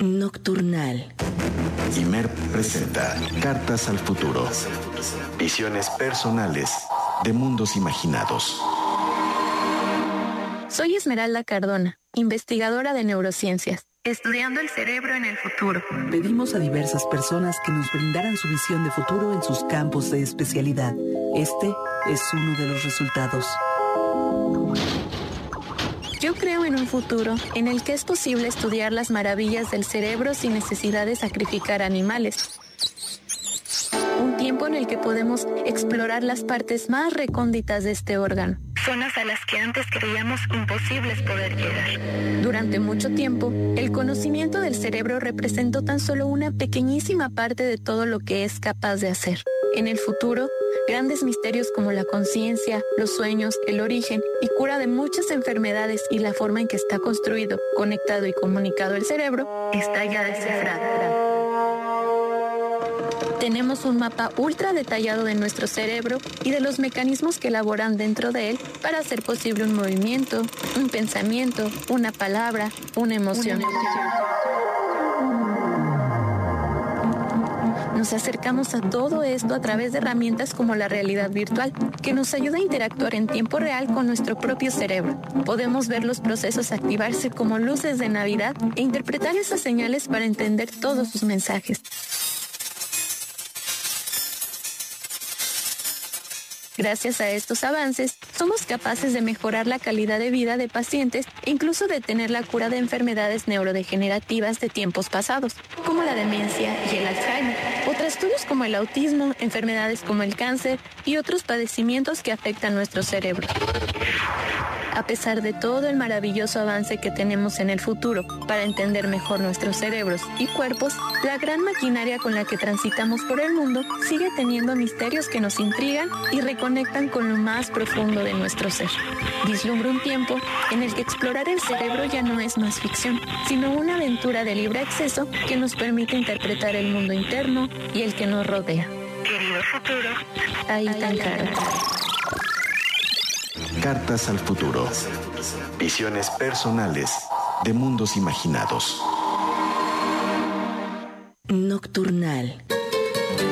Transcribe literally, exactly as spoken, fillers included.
Nocturnal. Imer presenta Cartas al Futuro. Visiones personales de mundos imaginados. Soy Esmeralda Cardona, investigadora de neurociencias, estudiando el cerebro en el futuro. Pedimos a diversas personas que nos brindaran su visión de futuro en sus campos de especialidad. Este es uno de los resultados. Yo creo en un futuro en el que es posible estudiar las maravillas del cerebro sin necesidad de sacrificar animales. Un tiempo en el que podemos explorar las partes más recónditas de este órgano, zonas a las que antes creíamos imposibles poder llegar. Durante mucho tiempo, el conocimiento del cerebro representó tan solo una pequeñísima parte de todo lo que es capaz de hacer. En el futuro, grandes misterios como la conciencia, los sueños, el origen y cura de muchas enfermedades y la forma en que está construido, conectado y comunicado el cerebro, está ya descifrado. Tenemos un mapa ultra detallado de nuestro cerebro y de los mecanismos que elaboran dentro de él para hacer posible un movimiento, un pensamiento, una palabra, una emoción. Una emoción. Nos acercamos a todo esto a través de herramientas como la realidad virtual, que nos ayuda a interactuar en tiempo real con nuestro propio cerebro. Podemos ver los procesos activarse como luces de Navidad e interpretar esas señales para entender todos sus mensajes. Gracias a estos avances, somos capaces de mejorar la calidad de vida de pacientes e incluso detener la cura de enfermedades neurodegenerativas de tiempos pasados, como la demencia y el Alzheimer, o trastornos como el autismo, enfermedades como el cáncer y otros padecimientos que afectan nuestro cerebro. A pesar de todo el maravilloso avance que tenemos en el futuro para entender mejor nuestros cerebros y cuerpos, la gran maquinaria con la que transitamos por el mundo sigue teniendo misterios que nos intrigan y reconectan con lo más profundo de nuestro ser. Vislumbro un tiempo en el que explorar el cerebro ya no es más ficción, sino una aventura de libre acceso que nos permite interpretar el mundo interno y el que nos rodea. Querido futuro, ahí tan claro. Cartas al Futuro. Visiones personales de mundos imaginados.